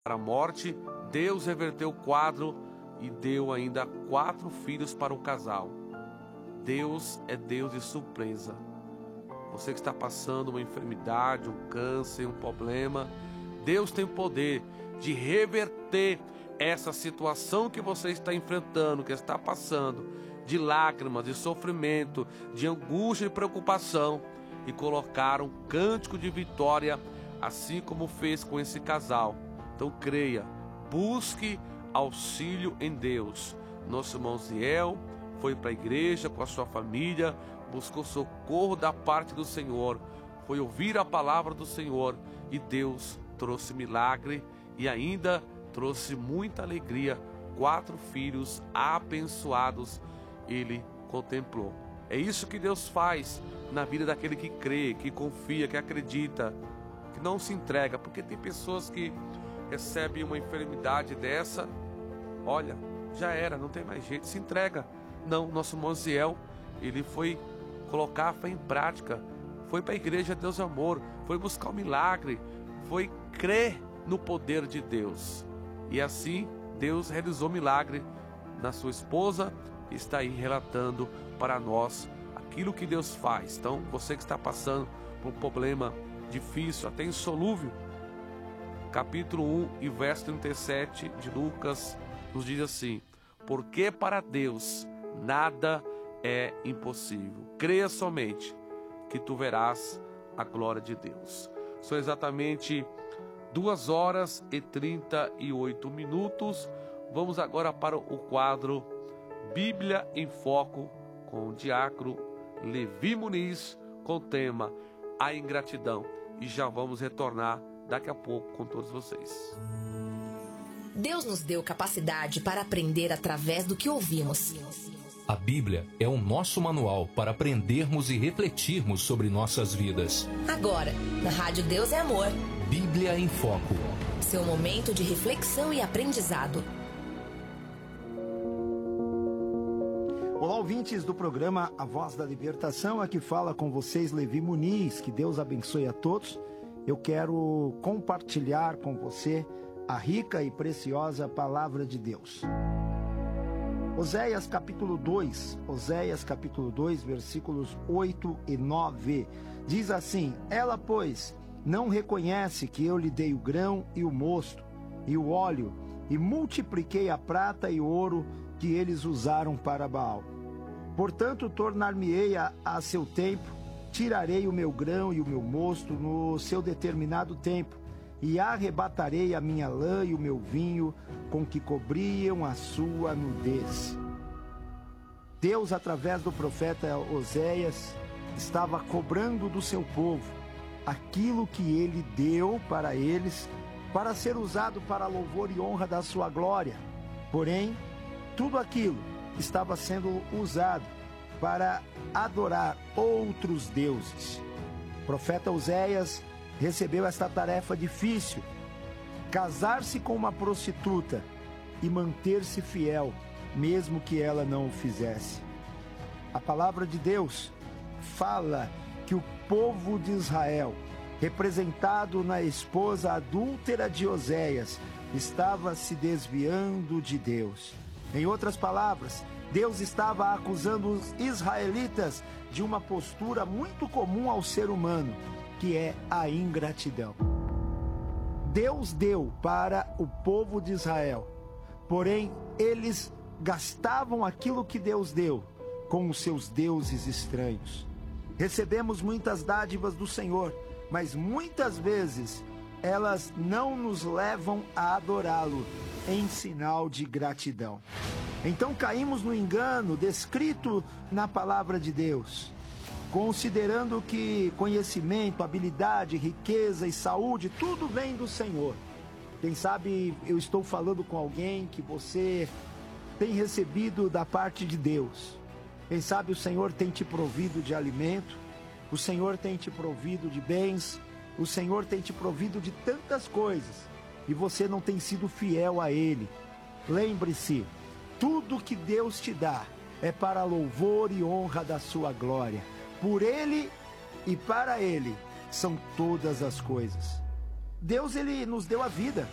a morte, Deus reverteu o quadro e deu ainda 4 filhos para o casal. Deus é Deus de surpresa. Você que está passando uma enfermidade, um câncer, um problema, Deus tem o poder de reverter essa situação que você está enfrentando, que está passando, de lágrimas, de sofrimento, de angústia e preocupação, e colocar um cântico de vitória, assim como fez com esse casal. Então creia, busque auxílio em Deus. Nosso irmão Ziel foi para a igreja com a sua família, buscou socorro da parte do Senhor, foi ouvir a palavra do Senhor, e Deus trouxe milagre e ainda trouxe muita alegria. 4 filhos abençoados ele contemplou. É isso que Deus faz na vida daquele que crê, que confia, que acredita, que não se entrega. Porque tem pessoas que recebem uma enfermidade dessa, olha, já era, não tem mais jeito, se entrega. Não, nosso irmão Ziel, ele foi colocar a fé em prática, foi para a igreja Deus é Amor, foi buscar o milagre, foi crer no poder de Deus. E assim Deus realizou milagre na sua esposa, e está aí relatando para nós aquilo que Deus faz. Então, você que está passando por um problema difícil, até insolúvel, capítulo 1 e verso 37 de Lucas nos diz assim: porque para Deus nada é impossível. Creia somente que tu verás a glória de Deus. São exatamente 2 horas e 38 minutos. Vamos agora para o quadro Bíblia em Foco com o diácono Levi Muniz, com o tema A Ingratidão. E já vamos retornar daqui a pouco com todos vocês. Deus nos deu capacidade para aprender através do que ouvimos. A Bíblia é o nosso manual para aprendermos e refletirmos sobre nossas vidas. Agora, na Rádio Deus é Amor. Bíblia em Foco. Seu momento de reflexão e aprendizado. Olá, ouvintes do programa A Voz da Libertação. Aqui fala com vocês Levi Muniz. Que Deus abençoe a todos. Eu quero compartilhar com você a rica e preciosa palavra de Deus. Oséias capítulo 2, versículos 8 e 9, diz assim: ela, pois, não reconhece que eu lhe dei o grão e o mosto e o óleo, e multipliquei a prata e o ouro que eles usaram para Baal. Portanto, tornar-me-ei a seu tempo, tirarei o meu grão e o meu mosto no seu determinado tempo, e arrebatarei a minha lã e o meu vinho com que cobriam a sua nudez. Deus, através do profeta Oséias, estava cobrando do seu povo aquilo que ele deu para eles, para ser usado para louvor e honra da sua glória. Porém, tudo aquilo estava sendo usado para adorar outros deuses. O profeta Oséias recebeu esta tarefa difícil: casar-se com uma prostituta e manter-se fiel, mesmo que ela não o fizesse. A palavra de Deus fala que o povo de Israel, representado na esposa adúltera de Oséias, estava se desviando de Deus. Em outras palavras, Deus estava acusando os israelitas de uma postura muito comum ao ser humano, que é a ingratidão. Deus deu para o povo de Israel, porém eles gastavam aquilo que Deus deu com os seus deuses estranhos. Recebemos muitas dádivas do Senhor, mas muitas vezes elas não nos levam a adorá-lo em sinal de gratidão. Então caímos no engano descrito na palavra de Deus, considerando que conhecimento, habilidade, riqueza e saúde, tudo vem do Senhor. Quem sabe eu estou falando com alguém que você tem recebido da parte de Deus. Quem sabe o Senhor tem te provido de alimento, o Senhor tem te provido de bens, o Senhor tem te provido de tantas coisas, e você não tem sido fiel a Ele. Lembre-se, tudo que Deus te dá é para louvor e honra da sua glória. Por Ele e para Ele são todas as coisas. Deus, Ele nos deu a vida.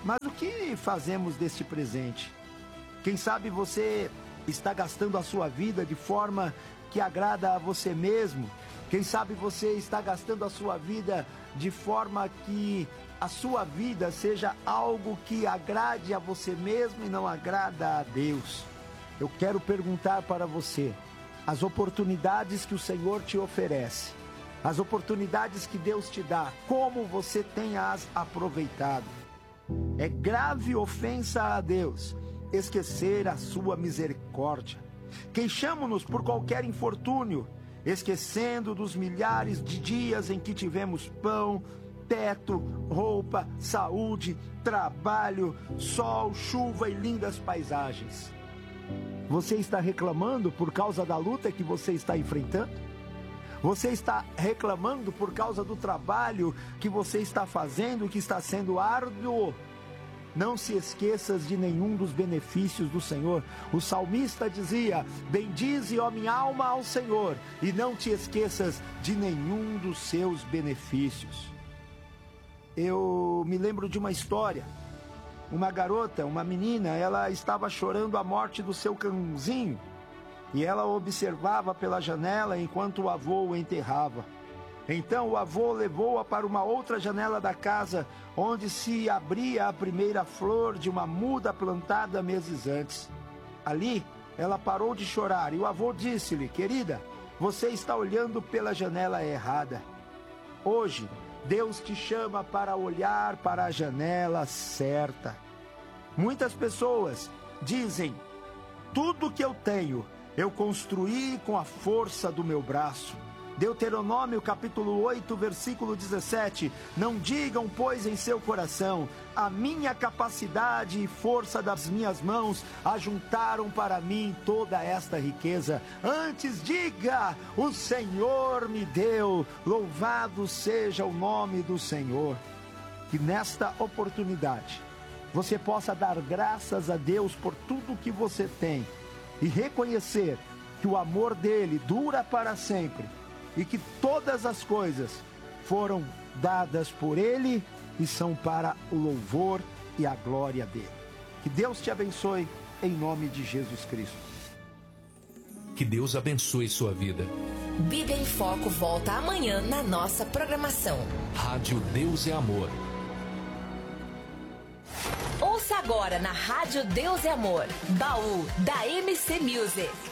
Mas o que fazemos deste presente? Quem sabe você está gastando a sua vida de forma que agrada a você mesmo? Quem sabe você está gastando a sua vida de forma que a sua vida seja algo que agrade a você mesmo e não agrada a Deus? Eu quero perguntar para você, as oportunidades que o Senhor te oferece, as oportunidades que Deus te dá, como você tem as aproveitado? É grave ofensa a Deus esquecer a sua misericórdia. Queixamo-nos por qualquer infortúnio, esquecendo dos milhares de dias em que tivemos pão, teto, roupa, saúde, trabalho, sol, chuva e lindas paisagens. Você está reclamando por causa da luta que você está enfrentando? Você está reclamando por causa do trabalho que você está fazendo, que está sendo árduo? Não se esqueças de nenhum dos benefícios do Senhor. O salmista dizia: bendize, ó minha alma, ao Senhor, e não te esqueças de nenhum dos seus benefícios. Eu me lembro de uma história. Uma garota, uma menina, ela estava chorando a morte do seu cãozinho, e ela observava pela janela enquanto o avô o enterrava. Então o avô levou-a para uma outra janela da casa, onde se abria a primeira flor de uma muda plantada meses antes. Ali, ela parou de chorar e o avô disse-lhe: querida, você está olhando pela janela errada. Hoje, Deus te chama para olhar para a janela certa. Muitas pessoas dizem: tudo que eu tenho, eu construí com a força do meu braço. Deuteronômio capítulo 8, versículo 17. Não digam, pois, em seu coração: a minha capacidade e força das minhas mãos ajuntaram para mim toda esta riqueza. Antes diga: o Senhor me deu, louvado seja o nome do Senhor. Que nesta oportunidade você possa dar graças a Deus por tudo que você tem e reconhecer que o amor dele dura para sempre e que todas as coisas foram dadas por ele e são para o louvor e a glória dele. Que Deus te abençoe em nome de Jesus Cristo. Que Deus abençoe sua vida. Bíblia em Foco volta amanhã na nossa programação. Rádio Deus é Amor. Ouça agora na Rádio Deus é Amor, Baú da MC Music.